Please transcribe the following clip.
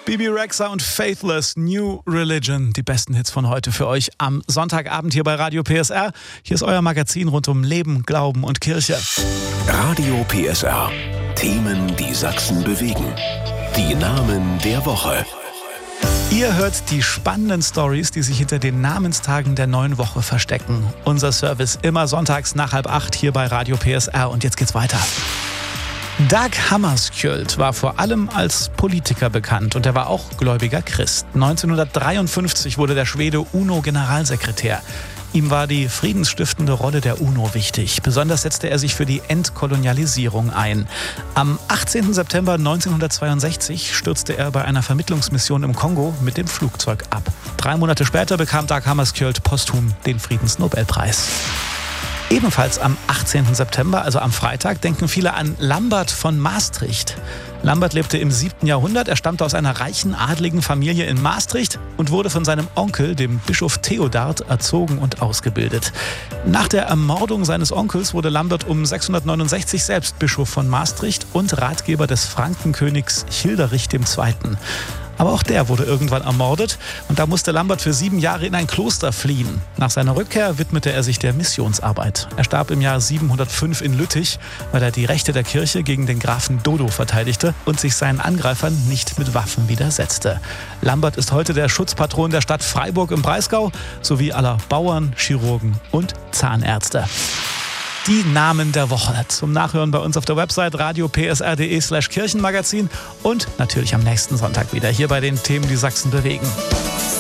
Bebe Rexha und Faithless, New Religion. Die besten Hits von heute für euch am Sonntagabend hier bei Radio PSR. Hier ist euer Magazin rund um Leben, Glauben und Kirche. Radio PSR. Themen, die Sachsen bewegen. Die Namen der Woche. Ihr hört die spannenden Stories, die sich hinter den Namenstagen der neuen Woche verstecken. Unser Service immer sonntags nach 7:30 hier bei Radio PSR. Und jetzt geht's weiter. Dag Hammarskjöld war vor allem als Politiker bekannt und er war auch gläubiger Christ. 1953 wurde der Schwede UNO-Generalsekretär. Ihm war die friedensstiftende Rolle der UNO wichtig. Besonders setzte er sich für die Entkolonialisierung ein. Am 18. September 1962 stürzte er bei einer Vermittlungsmission im Kongo mit dem Flugzeug ab. 3 Monate später bekam Dag Hammarskjöld posthum den Friedensnobelpreis. Ebenfalls am 18. September, also am Freitag, denken viele an Lambert von Maastricht. Lambert lebte im 7. Jahrhundert, er stammte aus einer reichen, adligen Familie in Maastricht und wurde von seinem Onkel, dem Bischof Theodard, erzogen und ausgebildet. Nach der Ermordung seines Onkels wurde Lambert um 669 selbst Bischof von Maastricht und Ratgeber des Frankenkönigs Childerich II. Aber auch der wurde irgendwann ermordet und da musste Lambert für 7 Jahre in ein Kloster fliehen. Nach seiner Rückkehr widmete er sich der Missionsarbeit. Er starb im Jahr 705 in Lüttich, weil er die Rechte der Kirche gegen den Grafen Dodo verteidigte und sich seinen Angreifern nicht mit Waffen widersetzte. Lambert ist heute der Schutzpatron der Stadt Freiburg im Breisgau sowie aller Bauern, Chirurgen und Zahnärzte. Die Namen der Woche zum Nachhören bei uns auf der Website radiopsr.de/Kirchenmagazin und natürlich am nächsten Sonntag wieder hier bei den Themen, die Sachsen bewegen.